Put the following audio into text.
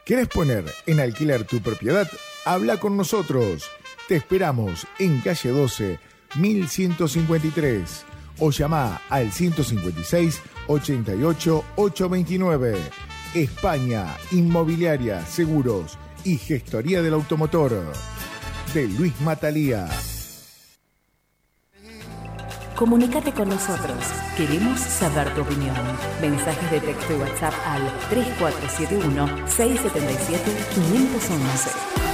¿Querés poner en alquiler tu propiedad? Habla con nosotros. Te esperamos en calle 12, 1153 o llama al 156 88 829. España, inmobiliaria, seguros y gestoría del automotor. De Luis Matalía. Comunícate con nosotros. Queremos saber tu opinión. Mensajes de texto y WhatsApp al 3471 677 511.